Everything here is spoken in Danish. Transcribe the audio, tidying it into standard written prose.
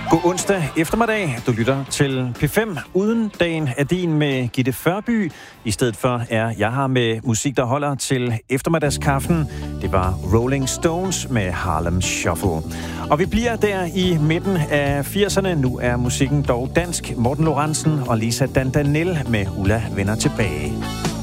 God onsdag eftermiddag. Du lytter til P5. Uden dagen er din med Gitte Førby. I stedet for er jeg her med musik, der holder til eftermiddagskaffen. Det var Rolling Stones med Harlem Shuffle. Og vi bliver der i midten af 80'erne. Nu er musikken dog dansk. Morten Lorentzen og Lisa Dandanel med Ulla vender tilbage.